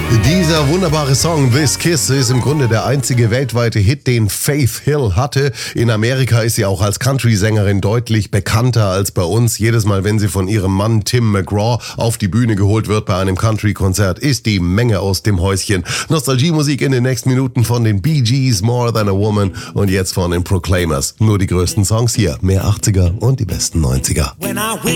Dieser wunderbare Song This Kiss ist im Grunde der einzige weltweite Hit, den Faith Hill hatte. In Amerika ist sie auch als Country-Sängerin deutlich bekannter als bei uns. Jedes Mal, wenn sie von ihrem Mann Tim McGraw auf die Bühne geholt wird bei einem Country-Konzert, ist die Menge aus dem Häuschen. Nostalgie-Musik in den nächsten Minuten von den Bee Gees, More Than a Woman und jetzt von den Proclaimers. Nur die größten Songs hier, mehr 80er und die besten 90er.